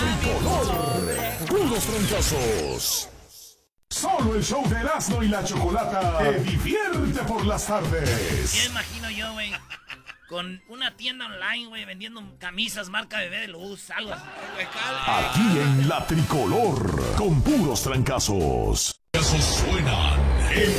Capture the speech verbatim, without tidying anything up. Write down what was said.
tricolor. Puros trancazos. Solo el show de Erasmo y la Chocolata te divierte por las tardes. ¿Qué imagino yo, güey? Con una tienda online, güey, vendiendo camisas marca Bebé de Luz, algo así. Aquí en la tricolor, con puros trancazos. Esos suenan en